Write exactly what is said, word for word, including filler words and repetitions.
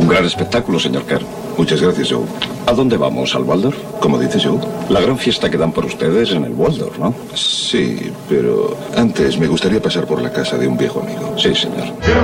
Un gran espectáculo, señor Kern. Muchas gracias, Joe. ¿A dónde vamos? ¿Al Waldorf? ¿Cómo dice Joe? La gran fiesta que dan por ustedes en el Waldorf, ¿no? Sí, pero antes me gustaría pasar por la casa de un viejo amigo. Sí, señor.